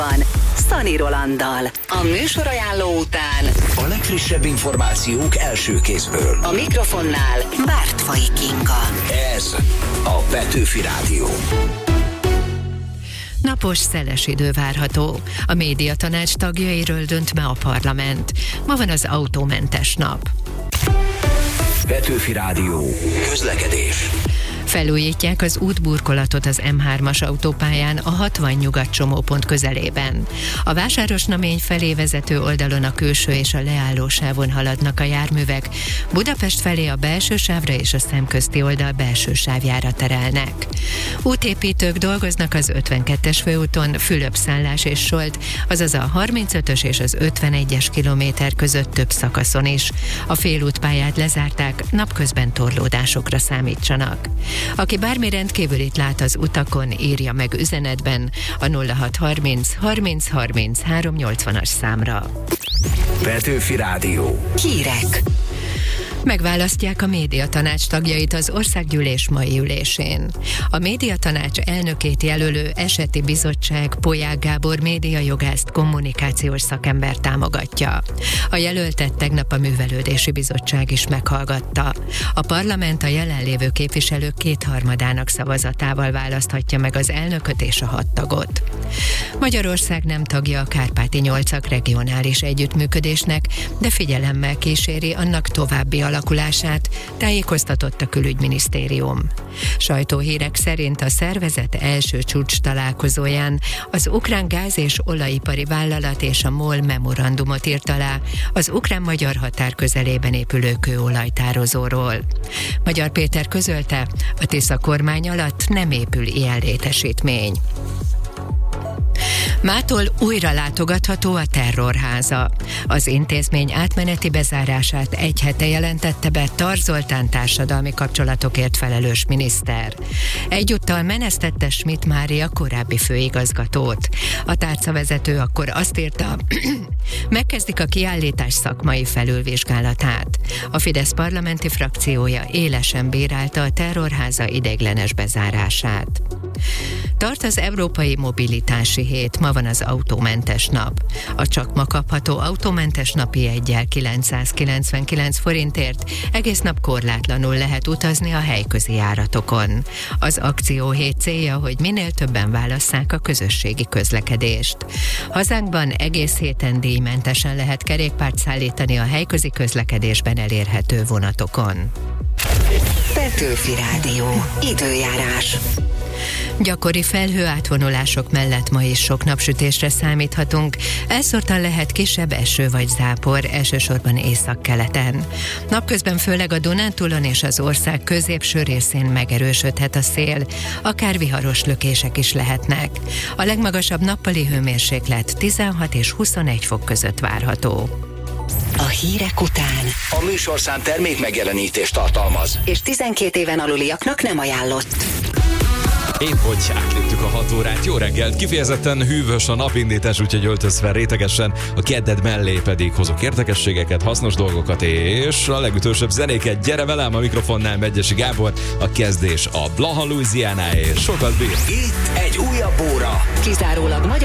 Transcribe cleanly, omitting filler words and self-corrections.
Szani Rolanddal. A műsorajánló után a legfrissebb információk első kézből. a mikrofonnál Bártfai Kinga. Ez a Petőfi Rádió. Napos, szeles idő várható. A médiatanács tagjairól dönt ma a parlament. Ma van az autómentes nap. Petőfi Rádió. Közlekedés. Felújítják az útburkolatot az M3-as autópályán a 60 nyugat csomópont közelében. A Vásárosnamény felé vezető oldalon a külső és a leálló sávon haladnak a járművek. Budapest felé a belső sávra és a szemközti oldal belső sávjára terelnek. Útépítők dolgoznak az 52-es főúton, Fülöp-Szállás és Solt, azaz a 35-ös és az 51-es kilométer között több szakaszon is. A félútpályát lezárták, napközben torlódásokra számítsanak. Aki bármi rendkívülit lát az utakon, írja meg üzenetben a 0630 30 30 380-as számra. Petőfi Rádió. Hírek. Megválasztják a médiatanács tagjait az országgyűlés mai ülésén. A médiatanács elnökét jelölő eseti bizottság Polyák Gábor médiajogászt, kommunikációs szakember támogatja. A jelöltet tegnap a művelődési bizottság is meghallgatta. A parlament a jelenlévő képviselők 2/3 szavazatával választhatja meg az elnököt és a 6 tagot. Magyarország nem tagja a Kárpáti Nyolcak regionális együttműködésnek, de figyelemmel kíséri annak további alakulását, tájékoztatott a külügyminisztérium. Sajtóhírek szerint a szervezet első csúcs találkozóján az ukrán gáz- és olajipari vállalat és a MOL memorandumot írt alá az ukrán-magyar határ közelében épülő kőolajtározóról. Magyar Péter közölte, a Tisza kormány alatt nem épül ilyen létesítmény. Mától újra látogatható a Terrorháza. Az intézmény átmeneti bezárását egy hete jelentette be Tarz Zoltán társadalmi kapcsolatokért felelős miniszter. Egyúttal menesztette Schmidt Mária korábbi főigazgatót. A tárcavezető akkor azt írta, megkezdik a kiállítás szakmai felülvizsgálatát. A Fidesz parlamenti frakciója élesen bírálta a Terrorháza ideiglenes bezárását. Tart az Európai Mobilitási Hét, ma van az autómentes nap. A csak ma kapható autómentes napi jeggyel 999 forintért egész nap korlátlanul lehet utazni a helyközi járatokon. Az akcióhét célja, hogy minél többen válasszák a közösségi közlekedést. Hazánkban egész héten díjmentesen lehet kerékpárt szállítani a helyközi közlekedésben elérhető vonatokon. Petőfi Rádió. Időjárás. Gyakori felhőátvonulások mellett ma is sok napsütésre számíthatunk. Elszórtan lehet kisebb eső vagy zápor, elsősorban északkeleten. Napközben főleg a Dunántúlon és az ország középső részén megerősödhet a szél, akár viharos lökések is lehetnek. A legmagasabb nappali hőmérséklet 16 és 21 fok között várható. A hírek után. A műsorszám termék megjelenítést tartalmaz. És 12 éven aluliaknak nem ajánlott. Épp hogy átléptük a 6 órát. Jó reggelt! Kifejezetten hűvös a napindítás, úgyhogy öltöz fel rétegesen. A kedded mellé pedig hozok érdekességeket, hasznos dolgokat és a legutolsóbb zenéket. Gyere velem, a mikrofonnál Megyesi Gábor, a kezdés a Blaha Louisiana és sokat bír. Itt egy újabb óra. Kizárólag magyar